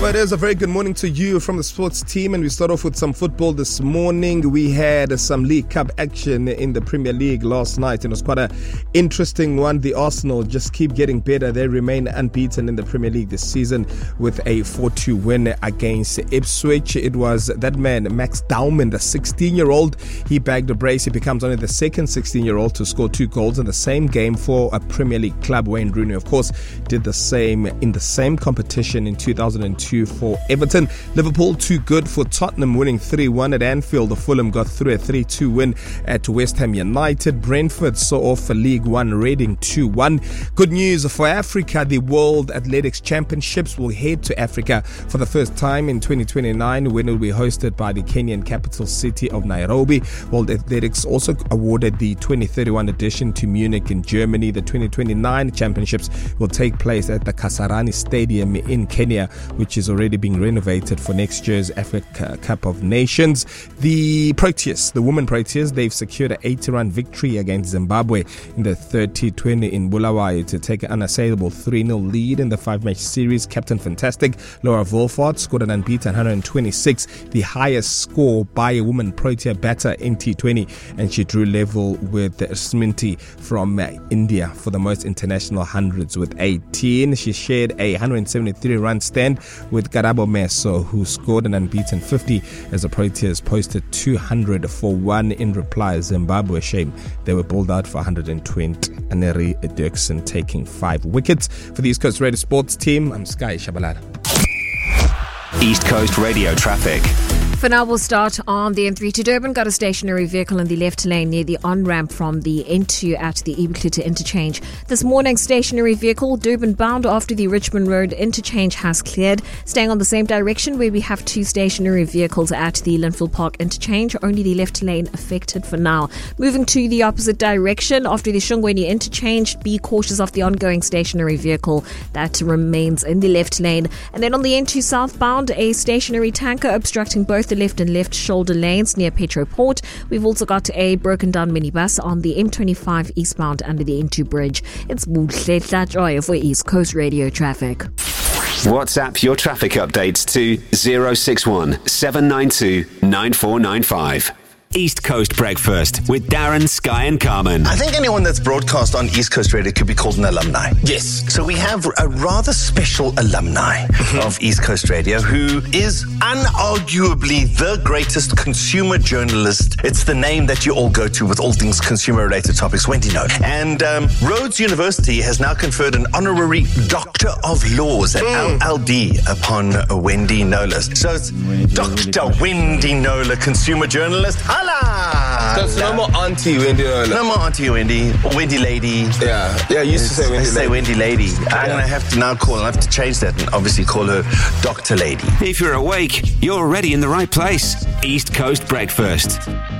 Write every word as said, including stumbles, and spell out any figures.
it is. A very good morning to you from the sports team, and we start off with some football this morning. We had some League Cup action in the Premier League last night, and it was quite an interesting one. The Arsenal just keep getting better. They remain unbeaten in the Premier League this season with a four two win against Ipswich. It was that man, Max Dauman, the sixteen-year-old. He bagged a brace. He becomes only the second sixteen-year-old to score two goals in the same game for a Premier League club. Wayne Rooney, of course, did the same in the same competition in two thousand two for Everton. Liverpool too good for Tottenham, winning three one at Anfield. The Fulham got through a three two win at West Ham United. Brentford saw off a League One Reading two one. Good news for Africa. The World Athletics Championships will head to Africa for the first time in twenty twenty-nine, when it will be hosted by the Kenyan capital city of Nairobi. World Athletics also awarded the twenty thirty-one edition to Munich in Germany. The twenty twenty-nine championships will take place at the Kasarani Stadium in Kenya, which is already being renovated for next year's Africa Cup of Nations. The Proteas, the women Proteas, they've secured an eighty-run victory against Zimbabwe in the thirty twenty in Bulawayo to take an unassailable three nil lead in the five-match series. Captain Fantastic Laura Wolfart scored an unbeaten one hundred twenty-six, the highest score by a woman Protea batter in T twenty, and she drew level with Sminty from India for the most international hundreds with eighteen. She shared a one hundred seventy-three run stand with Karabo Meso, who scored an unbeaten fifty as the Proteas posted two hundred for one in reply. Zimbabwe, shame they were bowled out for one hundred twenty. Aneri Dirksen taking five wickets. For the East Coast Radio Sports team, I'm Sky Shabalala. East Coast Radio traffic. For now, we'll start on the N three to Durban. Got a stationary vehicle in the left lane near the on-ramp from the N two at the Ebuklita interchange. This morning, stationary vehicle Durban bound after the Richmond Road interchange has cleared. Staying on the same direction, where we have two stationary vehicles at the Linfield Park interchange. Only the left lane affected for now. Moving to the opposite direction after the Shongweni interchange, be cautious of the ongoing stationary vehicle that remains in the left lane. And then on the N two southbound, a stationary tanker obstructing both the left and left shoulder lanes near Petroport. We've also got a broken down minibus on the M twenty-five eastbound under the N two bridge. It's Buhle Tlajoy for East Coast Radio traffic. WhatsApp your traffic updates to zero six one seven nine two nine four nine five. East Coast Breakfast with Darren, Sky and Carmen. I think anyone that's broadcast on East Coast Radio could be called an alumni. Yes. So we have a rather special alumni of East Coast Radio who is unarguably the greatest consumer journalist. It's the name that you all go to with all things consumer-related topics, Wendy Knowler. And um, Rhodes University has now conferred an honorary Doctor of Laws, an mm. L L D, upon uh, Wendy Knowler. So it's Doctor Wendy Knowler, consumer journalist. Hola! So it's no more Auntie Wendy Knowler. No more Auntie Wendy. Wendy Lady. Yeah, yeah. I used to say Wendy I Lady. say Wendy Lady. I'm yeah. gonna have to now call. I have to change that and obviously call her Doctor Lady. If you're awake, you're already in the right place. East Coast Breakfast.